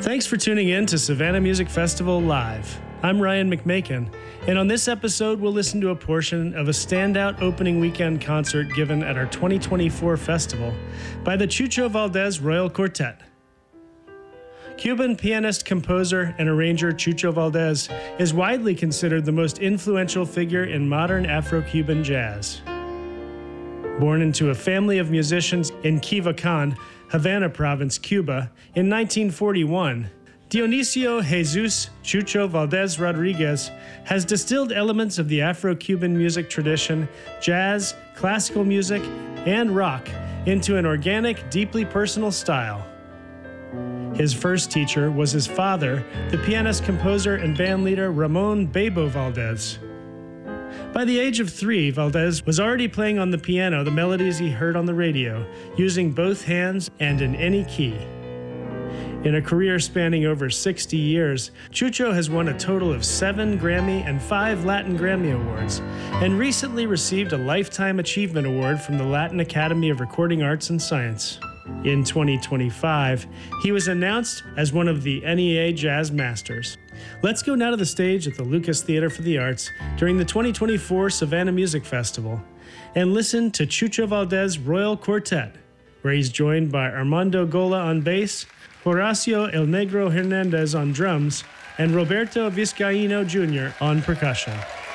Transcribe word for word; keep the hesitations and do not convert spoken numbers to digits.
Thanks for tuning in to Savannah Music Festival Live. I'm Ryan McMakin, and on this episode, we'll listen to a portion of a standout opening weekend concert given at our twenty twenty-four festival by the Chucho Valdés Royal Quartet. Cuban pianist, composer, and arranger Chucho Valdés is widely considered the most influential figure in modern Afro-Cuban jazz. Born into a family of musicians in Quivacán, Havana Province, Cuba, in nineteen forty-one, Dionisio Jesus Chucho Valdés Rodriguez has distilled elements of the Afro-Cuban music tradition, jazz, classical music, and rock into an organic, deeply personal style. His first teacher was his father, the pianist, composer, and bandleader Ramon Bebo Valdés. By the age of three, Valdés was already playing on the piano the melodies he heard on the radio, using both hands and in any key. In a career spanning over sixty years, Chucho has won a total of seven Grammy and five Latin Grammy Awards, and recently received a Lifetime Achievement Award from the Latin Academy of Recording Arts and Science. In twenty twenty-five, he was announced as one of the N E A Jazz Masters. Let's go now to the stage at the Lucas Theater for the Arts during the twenty twenty-four Savannah Music Festival and listen to Chucho Valdés Royal Quartet, where he's joined by Armando Gola on bass, Horacio El Negro Hernandez on drums, and Roberto Vizcaíno Junior on percussion.